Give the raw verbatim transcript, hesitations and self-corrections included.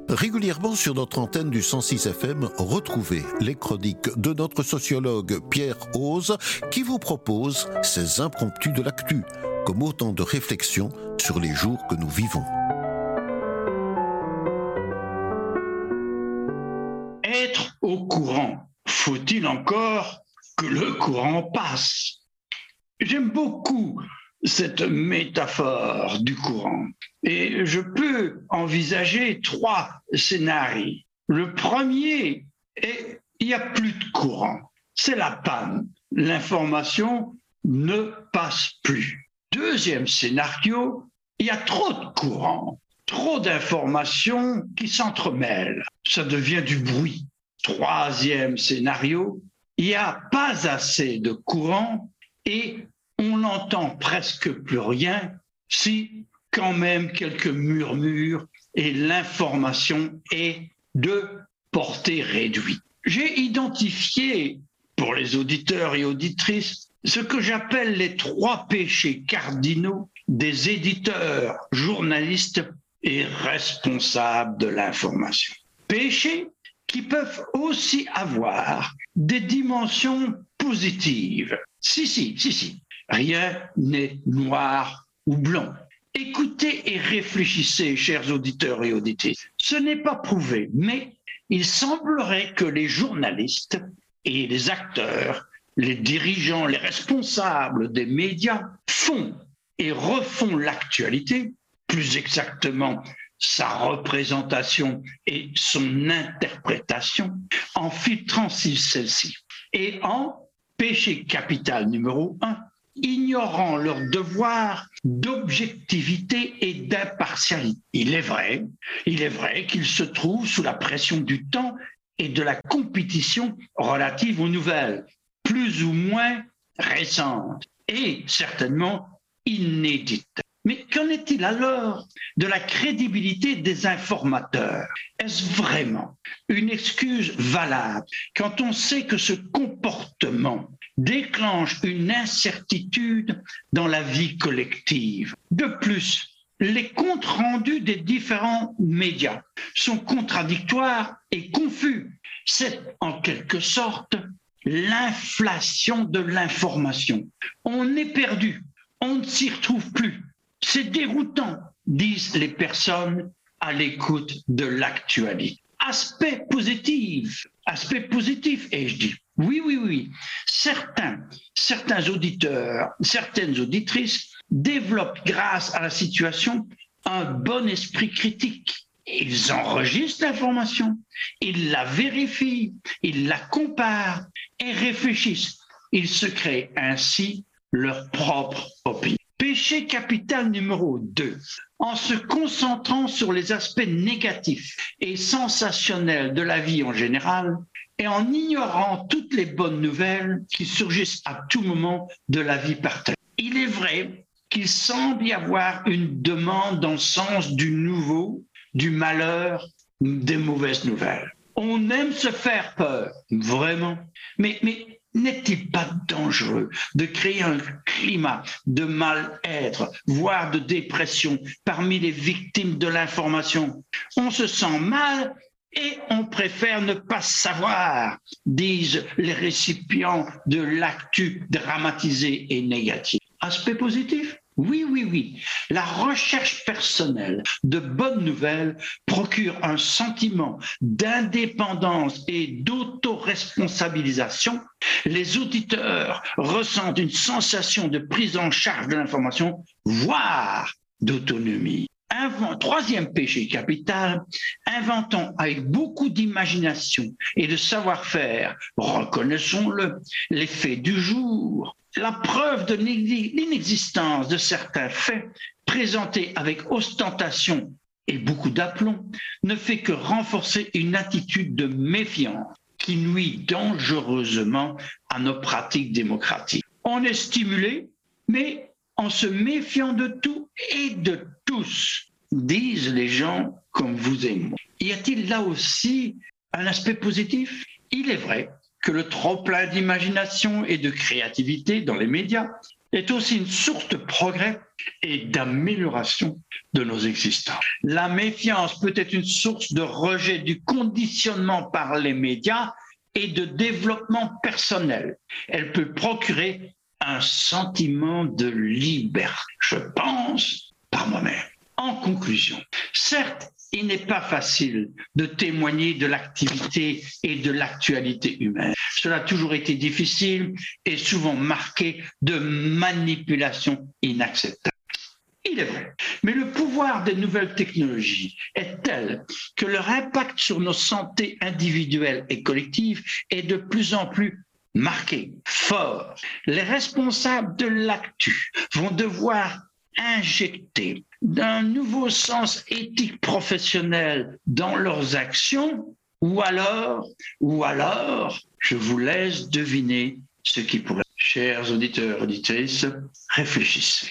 Régulièrement sur notre antenne du cent six F M, retrouvez les chroniques de notre sociologue Pierre Ose qui vous propose ses impromptus de l'actu, comme autant de réflexions sur les jours que nous vivons. Être au courant, faut-il encore que le courant passe? J'aime beaucoup cette métaphore du courant et je peux envisager trois scénarios. Le premier est il n'y a plus de courant, c'est la panne, l'information ne passe plus. Deuxième scénario, il y a trop de courant, trop d'informations qui s'entremêlent, ça devient du bruit. Troisième scénario, il n'y a pas assez de courant et on n'entend presque plus rien, si quand même quelques murmures et l'information est de portée réduite. J'ai identifié pour les auditeurs et auditrices ce que j'appelle les trois péchés cardinaux des éditeurs, journalistes et responsables de l'information. Péchés qui peuvent aussi avoir des dimensions positives. Si, si, si, si. Rien n'est noir ou blanc. Écoutez et réfléchissez, chers auditeurs et auditrices. Ce n'est pas prouvé, mais il semblerait que les journalistes et les acteurs, les dirigeants, les responsables des médias font et refont l'actualité, plus exactement sa représentation et son interprétation, en filtrant celle-ci. Et en péché capital numéro un, ignorant leur devoir d'objectivité et d'impartialité. Il est vrai, il est vrai qu'ils se trouvent sous la pression du temps et de la compétition relative aux nouvelles, plus ou moins récentes et certainement inédites. Mais qu'en est-il alors de la crédibilité des informateurs? Est-ce vraiment une excuse valable quand on sait que ce comportement déclenche une incertitude dans la vie collective? De plus, les comptes rendus des différents médias sont contradictoires et confus. C'est en quelque sorte l'inflation de l'information. On est perdu, on ne s'y retrouve plus. C'est déroutant, disent les personnes à l'écoute de l'actualité. Aspect positif, aspect positif, et je dis, oui, oui, oui, certains, certains auditeurs, certaines auditrices développent grâce à la situation un bon esprit critique. Ils enregistrent l'information, ils la vérifient, ils la comparent et réfléchissent. Ils se créent ainsi leur propre opinion. Péché capital numéro deux. En se concentrant sur les aspects négatifs et sensationnels de la vie en général et en ignorant toutes les bonnes nouvelles qui surgissent à tout moment de la vie partagée. Il est vrai qu'il semble y avoir une demande dans le sens du nouveau, du malheur, des mauvaises nouvelles. On aime se faire peur, vraiment. Mais, mais n'est-il pas dangereux de créer un climat de mal-être, voire de dépression parmi les victimes de l'information? On se sent mal et on préfère ne pas savoir, disent les récipients de l'actu dramatisé et négatif. Aspect positif? Oui, oui, oui. La recherche personnelle de bonnes nouvelles procure un sentiment d'indépendance et d'autoresponsabilisation. Les auditeurs ressentent une sensation de prise en charge de l'information, voire d'autonomie. Invent, troisième péché capital, inventons avec beaucoup d'imagination et de savoir-faire, reconnaissons-le, les faits du jour. La preuve de l'inexistence de certains faits présentés avec ostentation et beaucoup d'aplomb ne fait que renforcer une attitude de méfiance qui nuit dangereusement à nos pratiques démocratiques. On est stimulé, mais en se méfiant de tout et de tous, disent les gens comme vous et moi. Y a-t-il là aussi un aspect positif? Il est vrai que le trop-plein d'imagination et de créativité dans les médias est aussi une source de progrès et d'amélioration de nos existences. La méfiance peut être une source de rejet du conditionnement par les médias et de développement personnel. Elle peut procurer un sentiment de liberté. Je pense par moi-même. En conclusion, certes, il n'est pas facile de témoigner de l'activité et de l'actualité humaine. Cela a toujours été difficile et souvent marqué de manipulations inacceptables. Il est vrai, mais le pouvoir des nouvelles technologies est tel que leur impact sur nos santé individuelles et collectives est de plus en plus marqué, fort. Les responsables de l'actu vont devoir injecter d'un nouveau sens éthique professionnel dans leurs actions, ou alors, ou alors, je vous laisse deviner ce qui pourrait. Chers auditeurs, auditrices, réfléchissez.